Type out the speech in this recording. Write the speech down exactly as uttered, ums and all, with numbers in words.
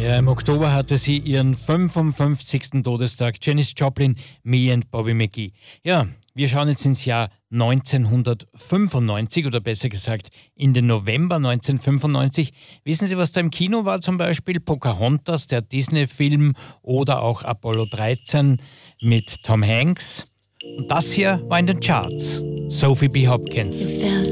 Ja, im Oktober hatte sie ihren fünfundfünfzigsten Todestag. Janis Joplin, Me and Bobby McGee. Ja, wir schauen jetzt ins Jahr neunzehnhundertfünfundneunzig oder besser gesagt in den November neunzehnhundertfünfundneunzig. Wissen Sie, was da im Kino war? Zum Beispiel Pocahontas, der Disney-Film, oder auch Apollo dreizehn mit Tom Hanks. Und das hier war in den Charts. Sophie B. Hopkins.